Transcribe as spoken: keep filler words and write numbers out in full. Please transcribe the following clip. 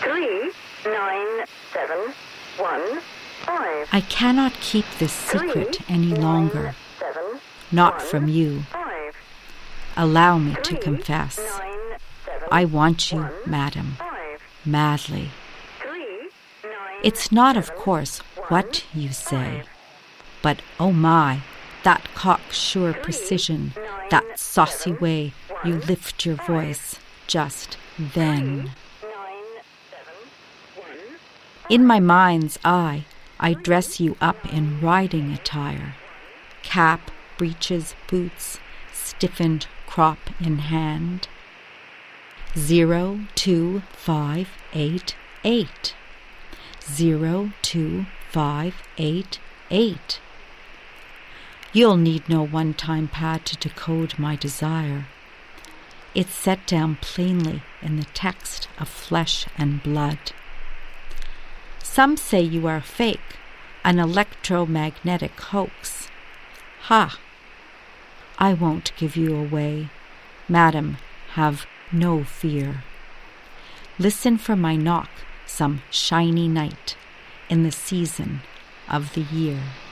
three nine seven one five. I cannot keep this secret any longer, Seven, not one, from you. five. Allow me to Three, confess. nine, seven, I want you, one, madam, five. madly. Three, nine, It's not, of seven, course, one, what you say, five. but oh my, that cocksure Three, precision, nine, that saucy seven, way you one, lift your five. voice just then. Three, nine, seven, one, In my mind's eye, I dress you up in riding attire, cap, breeches, boots, stiffened crop in hand. Zero, two, five, eight, eight. Zero, two, five, eight, eight. You'll need no one-time pad to decode my desire. It's set down plainly in the text of flesh and blood. Some say you are fake, an electromagnetic hoax. Ha! I won't give you away. Madam, have no fear. Listen for my knock some shiny night in the season of the year.